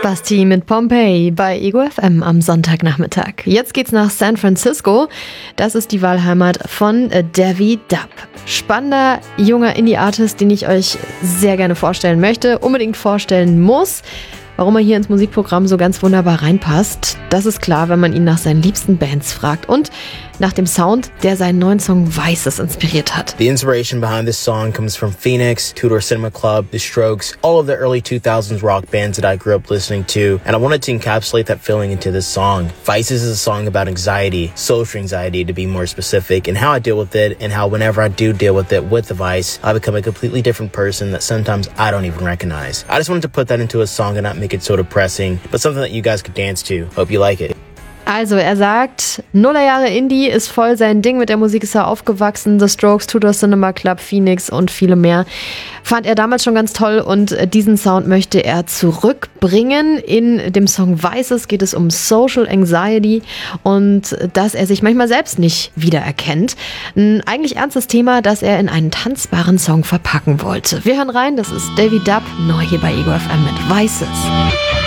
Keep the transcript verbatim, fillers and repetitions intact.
Basti mit Pompeii bei Ego F M am Sonntagnachmittag. Jetzt geht's nach San Francisco. Das ist die Wahlheimat von Davi Dub. Spannender, junger Indie-Artist, den ich euch sehr gerne vorstellen möchte, unbedingt vorstellen muss. Warum er hier ins Musikprogramm so ganz wunderbar reinpasst, das ist klar, wenn man ihn nach seinen liebsten Bands fragt und nach dem Sound, der seinen neuen Song Vices inspiriert hat. The inspiration behind this song comes from Phoenix, Two Door Cinema Club, The Strokes, all of the early two thousands rock bands that I grew up listening to, and I wanted to encapsulate that feeling into this song. Vices is a song about anxiety, social anxiety to be more specific, and how I deal with it, and how whenever I do deal with it with the vice, I become a completely different person that sometimes I don't even recognize. I just wanted to put that into a song and not make it so depressing, but something that you guys could dance to. Hope you like it. Also er sagt, Nullerjahre Indie ist voll sein Ding, mit der Musik ist er aufgewachsen, The Strokes, Two Door Cinema Club, Phoenix und viele mehr. Fand er damals schon ganz toll und diesen Sound möchte er zurückbringen. In dem Song Vices geht es um Social Anxiety und dass er sich manchmal selbst nicht wiedererkennt. Ein eigentlich ernstes Thema, das er in einen tanzbaren Song verpacken wollte. Wir hören rein, das ist Davi Dub, neu hier bei Ego F M mit Vices.